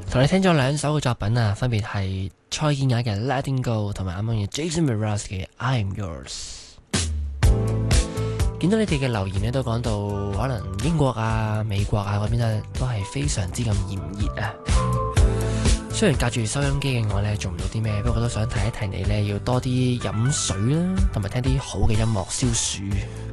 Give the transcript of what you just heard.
同你聽咗兩首嘅作品啊，分別係蔡健雅嘅《Letting Go》同埋啱啱嘅 Jason Mraz 嘅《I'm Yours》。見到你哋嘅留言咧，都講到可能英國啊、美國啊嗰邊咧都係非常之咁炎熱啊。雖然隔住收音機嘅我咧做唔到啲咩，不過都想提一提你咧，要多啲飲水啦，同埋聽啲好嘅音樂消暑。